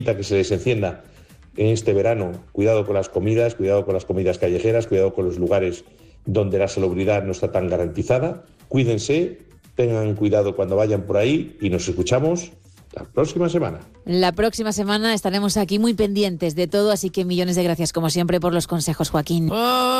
que se les encienda en este verano. Cuidado con las comidas callejeras, cuidado con los lugares donde la salubridad no está tan garantizada. Cuídense, tengan cuidado cuando vayan por ahí y nos escuchamos la próxima semana. La próxima semana estaremos aquí muy pendientes de todo, así que millones de gracias como siempre por los consejos, Joaquín.